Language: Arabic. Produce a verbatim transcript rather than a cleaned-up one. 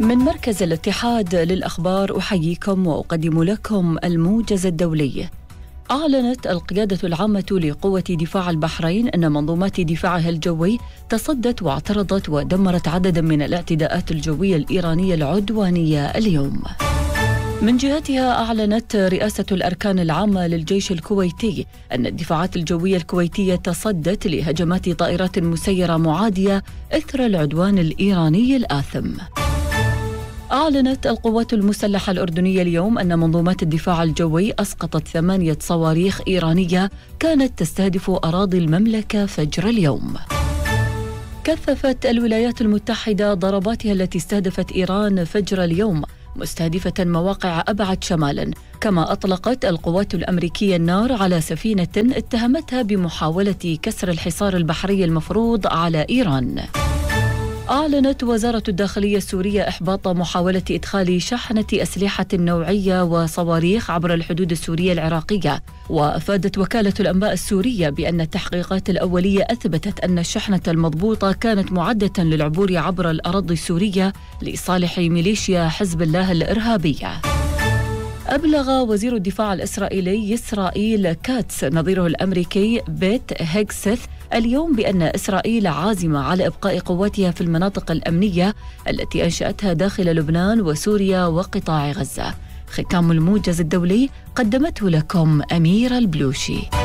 من مركز الاتحاد للأخبار أحييكم وأقدم لكم الموجز الدولي. أعلنت القيادة العامة لقوة دفاع البحرين أن منظومات دفاعها الجوي تصدت واعترضت ودمرت عددا من الاعتداءات الجوية الإيرانية العدوانية اليوم. من جهتها أعلنت رئاسة الأركان العامة للجيش الكويتي أن الدفاعات الجوية الكويتية تصدت لهجمات طائرات مسيرة معادية إثر العدوان الإيراني الآثم. أعلنت القوات المسلحة الأردنية اليوم أن منظومات الدفاع الجوي أسقطت ثمانية صواريخ إيرانية كانت تستهدف أراضي المملكة فجر اليوم. كثفت الولايات المتحدة ضرباتها التي استهدفت إيران فجر اليوم، مستهدفة مواقع أبعد شمالا، كما أطلقت القوات الأمريكية النار على سفينة اتهمتها بمحاولة كسر الحصار البحري المفروض على إيران. أعلنت وزارة الداخلية السورية إحباط محاولة إدخال شحنة أسلحة نوعية وصواريخ عبر الحدود السورية العراقية، وأفادت وكالة الأنباء السورية بأن التحقيقات الأولية أثبتت أن الشحنة المضبوطة كانت معدة للعبور عبر الأراضي السورية لصالح ميليشيا حزب الله الإرهابية. أبلغ وزير الدفاع الإسرائيلي إسرائيل كاتس نظيره الأمريكي بيت هيغسث اليوم بأن إسرائيل عازمة على إبقاء قواتها في المناطق الأمنية التي أنشأتها داخل لبنان وسوريا وقطاع غزة. ختام الموجز الدولي قدمته لكم أميرة البلوشي.